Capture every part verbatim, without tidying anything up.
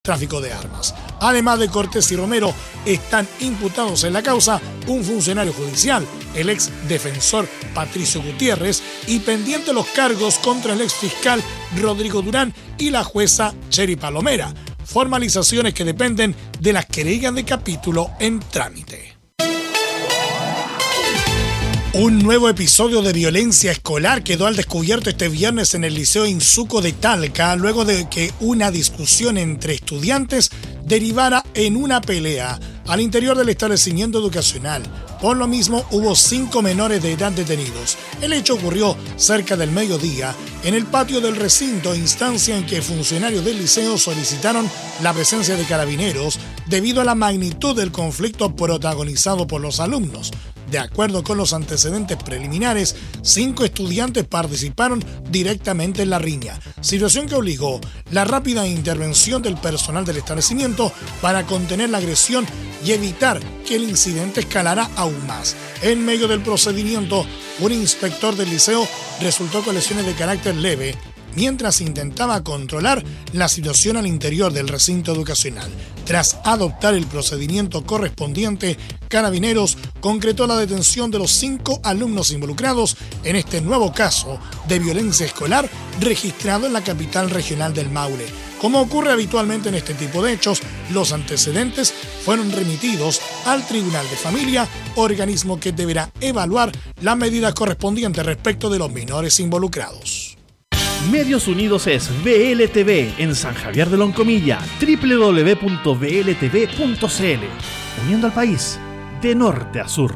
tráfico de armas. Además de Cortés y Romero, están imputados en la causa un funcionario judicial, el ex defensor Patricio Gutiérrez, y pendientes los cargos contra el ex fiscal Rodrigo Durán y la jueza Cheri Palomera, formalizaciones que dependen de las querellas de capítulo en trámite. Un nuevo episodio de violencia escolar quedó al descubierto este viernes en el Liceo Insuco de Talca, luego de que una discusión entre estudiantes derivara en una pelea al interior del establecimiento educacional. Por lo mismo, hubo cinco menores de edad detenidos. El hecho ocurrió cerca del mediodía en el patio del recinto, instancia en que funcionarios del liceo solicitaron la presencia de carabineros debido a la magnitud del conflicto protagonizado por los alumnos. De acuerdo con los antecedentes preliminares, cinco estudiantes participaron directamente en la riña, situación que obligó la rápida intervención del personal del establecimiento para contener la agresión y evitar que el incidente escalara aún más. En medio del procedimiento, un inspector del liceo resultó con lesiones de carácter leve, mientras intentaba controlar la situación al interior del recinto educacional. Tras adoptar el procedimiento correspondiente, Carabineros concretó la detención de los cinco alumnos involucrados en este nuevo caso de violencia escolar registrado en la capital regional del Maule. Como ocurre habitualmente en este tipo de hechos, los antecedentes fueron remitidos al Tribunal de Familia, organismo que deberá evaluar las medidas correspondientes respecto de los menores involucrados. Medios Unidos es V L T V en San Javier de Loncomilla, doble u doble u doble u punto v l t v punto c l, uniendo al país de norte a sur.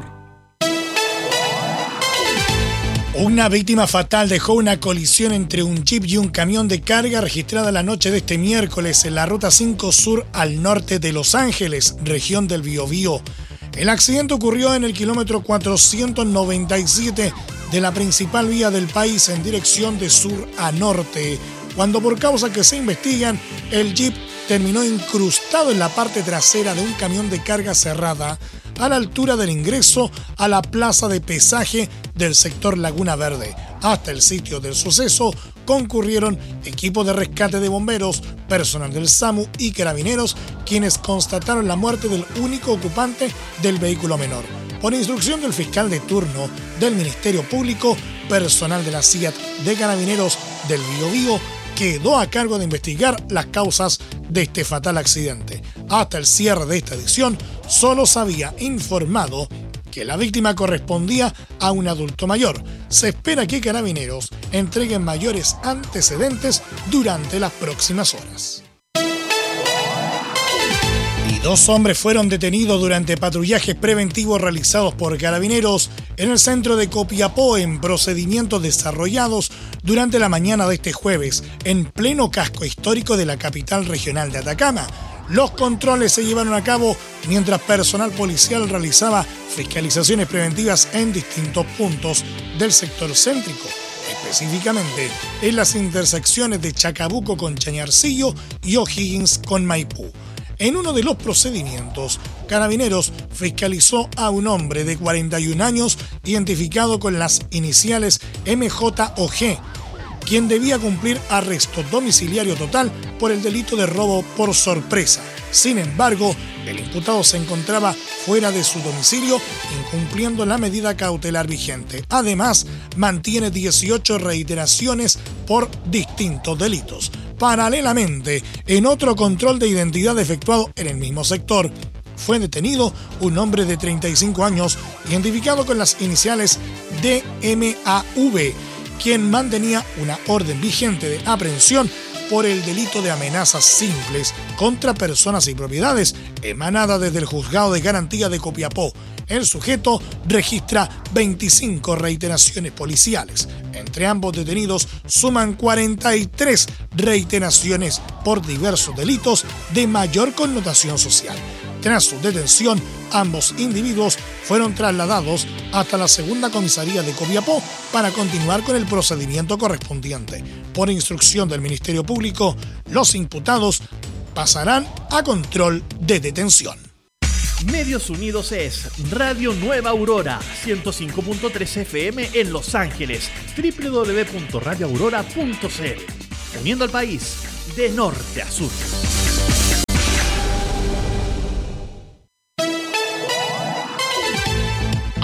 Una víctima fatal dejó una colisión entre un jeep y un camión de carga registrada la noche de este miércoles en la Ruta cinco Sur al norte de Los Ángeles, región del Biobío. El accidente ocurrió en el kilómetro cuatrocientos noventa y siete de la principal vía del país en dirección de sur a norte, cuando por causas que se investigan, el jeep terminó incrustado en la parte trasera de un camión de carga cerrada a la altura del ingreso a la plaza de pesaje del sector Laguna Verde. Hasta el sitio del suceso concurrieron equipos de rescate de bomberos, personal del SAMU y carabineros, quienes constataron la muerte del único ocupante del vehículo menor. Por instrucción del fiscal de turno del Ministerio Público, personal de la C I A T de Carabineros del Biobío quedó a cargo de investigar las causas de este fatal accidente. Hasta el cierre de esta edición, solo se había informado que la víctima correspondía a un adulto mayor. Se espera que Carabineros entreguen mayores antecedentes durante las próximas horas. Y dos hombres fueron detenidos durante patrullajes preventivos realizados por Carabineros en el centro de Copiapó en procedimientos desarrollados durante la mañana de este jueves en pleno casco histórico de la capital regional de Atacama. Los controles se llevaron a cabo mientras personal policial realizaba fiscalizaciones preventivas en distintos puntos del sector céntrico, específicamente en las intersecciones de Chacabuco con Chañarcillo y O'Higgins con Maipú. En uno de los procedimientos, Carabineros fiscalizó a un hombre de cuarenta y un años identificado con las iniciales M J O G, quien debía cumplir arresto domiciliario total por el delito de robo por sorpresa. Sin embargo, el imputado se encontraba fuera de su domicilio, incumpliendo la medida cautelar vigente. Además, mantiene dieciocho reiteraciones por distintos delitos. Paralelamente, en otro control de identidad efectuado en el mismo sector, fue detenido un hombre de treinta y cinco años, identificado con las iniciales D M A V, quien mantenía una orden vigente de aprehensión por el delito de amenazas simples contra personas y propiedades, emanada desde el Juzgado de Garantía de Copiapó. El sujeto registra veinticinco reiteraciones policiales. Entre ambos detenidos suman cuarenta y tres reiteraciones por diversos delitos de mayor connotación social. Tras su detención, ambos individuos fueron trasladados hasta la segunda comisaría de Copiapó para continuar con el procedimiento correspondiente. Por instrucción del Ministerio Público, los imputados pasarán a control de detención. Medios Unidos es Radio Nueva Aurora, ciento cinco punto tres F M en Los Ángeles, doble u doble u doble u punto radio aurora punto c l, uniendo al país de norte a sur.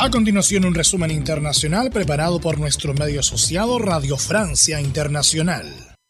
A continuación, un resumen internacional preparado por nuestro medio asociado Radio Francia Internacional.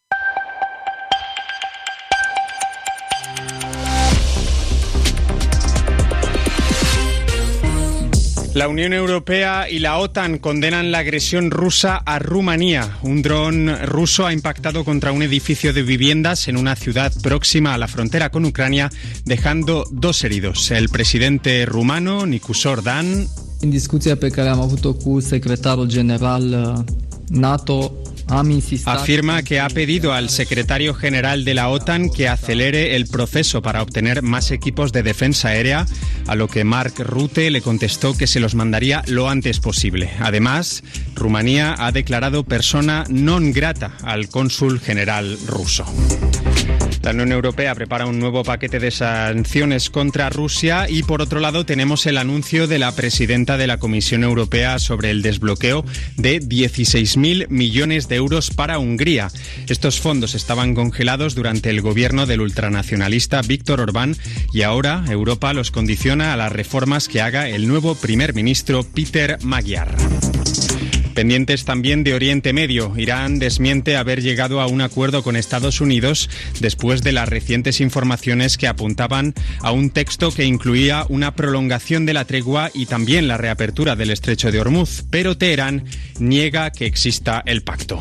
La Unión Europea y la OTAN condenan la agresión rusa a Rumanía. Un dron ruso ha impactado contra un edificio de viviendas en una ciudad próxima a la frontera con Ucrania, dejando dos heridos. El presidente rumano, Nicusor Dan. În discuția pe care am avut-o cu secretarul general NATO, afirma que ha pedido al secretario general de la OTAN que acelere el proceso para obtener más equipos de defensa aérea, a lo que Mark Rutte le contestó que se los mandaría lo antes posible. Además, Rumanía ha declarado persona non grata al cónsul general ruso. La Unión Europea prepara un nuevo paquete de sanciones contra Rusia y, por otro lado, tenemos el anuncio de la presidenta de la Comisión Europea sobre el desbloqueo de dieciséis mil millones de euros para Hungría. Estos fondos estaban congelados durante el gobierno del ultranacionalista Viktor Orbán y ahora Europa los condiciona a las reformas que haga el nuevo primer ministro Peter Magyar. Pendientes también de Oriente Medio. Irán desmiente haber llegado a un acuerdo con Estados Unidos después de las recientes informaciones que apuntaban a un texto que incluía una prolongación de la tregua y también la reapertura del estrecho de Hormuz, pero Teherán niega que exista el pacto.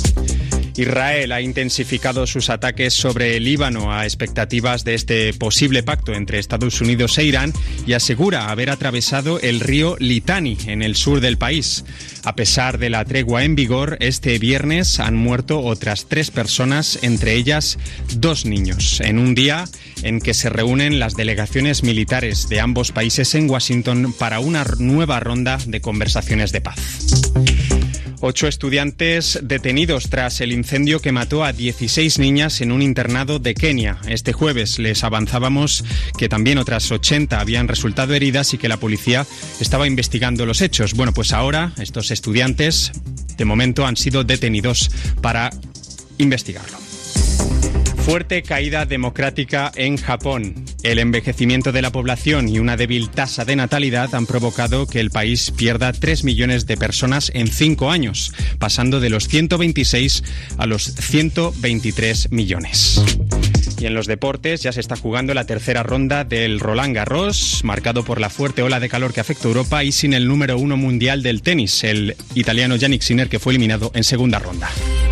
Israel ha intensificado sus ataques sobre el Líbano a expectativas de este posible pacto entre Estados Unidos e Irán y asegura haber atravesado el río Litani en el sur del país. A pesar de la tregua en vigor, este viernes han muerto otras tres personas, entre ellas dos niños, en un día en que se reúnen las delegaciones militares de ambos países en Washington para una nueva ronda de conversaciones de paz. Ocho estudiantes detenidos tras el incendio que mató a dieciséis niñas en un internado de Kenia. Este jueves les avanzábamos que también otras ochenta habían resultado heridas y que la policía estaba investigando los hechos. Bueno, pues ahora estos estudiantes, de momento, han sido detenidos para investigarlo. Fuerte caída democrática en Japón. El envejecimiento de la población y una débil tasa de natalidad han provocado que el país pierda tres millones de personas en cinco años, pasando de los ciento veintiséis a los ciento veintitrés millones. Y en los deportes ya se está jugando la tercera ronda del Roland Garros, marcado por la fuerte ola de calor que afecta a Europa y sin el número uno mundial del tenis, el italiano Jannik Sinner, que fue eliminado en segunda ronda.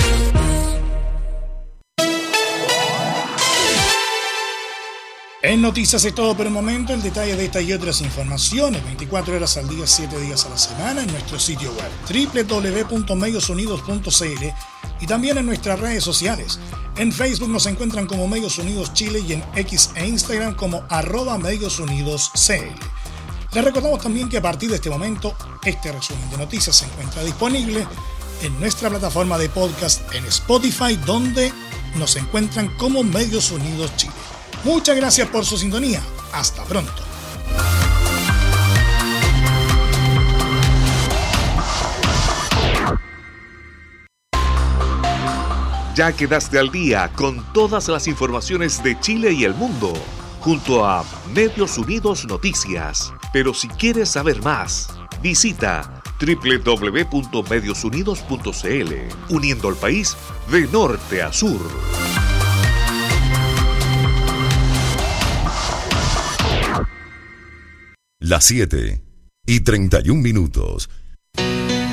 En Noticias es todo por el momento. El detalle de esta y otras informaciones veinticuatro horas al día, siete días a la semana en nuestro sitio web doble u doble u doble u punto medios unidos punto c l y también en nuestras redes sociales. En Facebook nos encuentran como Medios Unidos Chile y en X e Instagram como arroba Medios Unidos C L. Les recordamos también que a partir de este momento este resumen de noticias se encuentra disponible en nuestra plataforma de podcast en Spotify, donde nos encuentran como Medios Unidos Chile. Muchas gracias por su sintonía. Hasta pronto. Ya quedaste al día con todas las informaciones de Chile y el mundo, junto a Medios Unidos Noticias. Pero si quieres saber más, visita doble u doble u doble u punto medios unidos punto c l, uniendo al país de norte a sur. Las siete y treinta y un minutos.